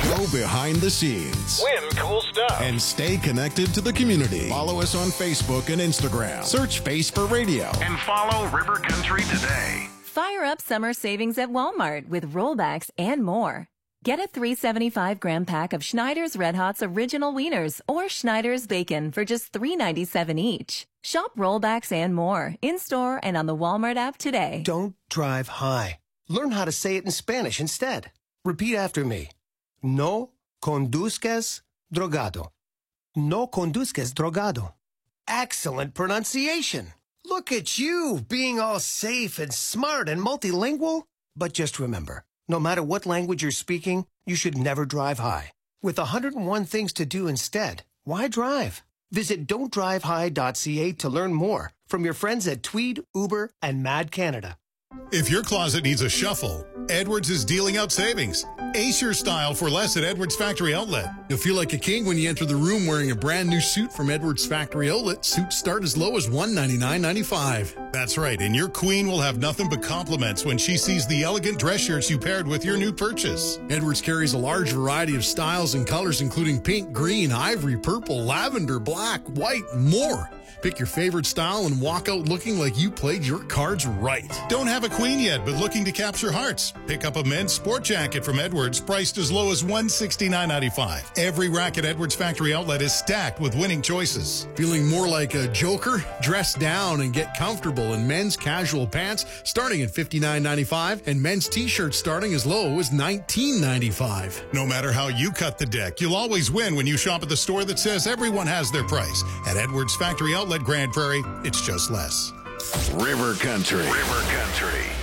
Go behind the scenes. Win cool stuff. And stay connected to the community. Follow us on Facebook and Instagram. Search Face for Radio. And follow River Country today. Fire up summer savings at Walmart with rollbacks and more. Get a 375-gram pack of Schneider's Red Hot's Original Wieners or Schneider's Bacon for just $3.97 each. Shop rollbacks and more in-store and on the Walmart app today. Don't drive high. Learn how to say it in Spanish instead. Repeat after me. No conduzcas drogado. No conduzcas drogado. Excellent pronunciation. Look at you, being all safe and smart and multilingual. But just remember, no matter what language you're speaking, you should never drive high. With 101 things to do instead, why drive? Visit don'tdrivehigh.ca to learn more from your friends at Tweed, Uber, and Mad Canada. If your closet needs a shuffle, Edwards is dealing out savings. Ace your style for less at Edwards Factory Outlet. You'll feel like a king when you enter the room wearing a brand new suit from Edwards Factory Outlet. Suits start as low as $199.95. That's right, and your queen will have nothing but compliments when she sees the elegant dress shirts you paired with your new purchase. Edwards carries a large variety of styles and colors, including pink, green, ivory, purple, lavender, black, white, and more. Pick your favorite style and walk out looking like you played your cards right. Don't have a queen yet, but looking to capture hearts? Pick up a men's sport jacket from Edwards, priced as low as $169.95. Every rack at Edwards Factory Outlet is stacked with winning choices. Feeling more like a joker? Dress down and get comfortable in men's casual pants starting at $59.95 and men's t-shirts starting as low as $19.95. No matter how you cut the deck, you'll always win when you shop at the store that says everyone has their price. At Edwards Factory Outlet Grand Prairie, it's just less. River Country. River Country.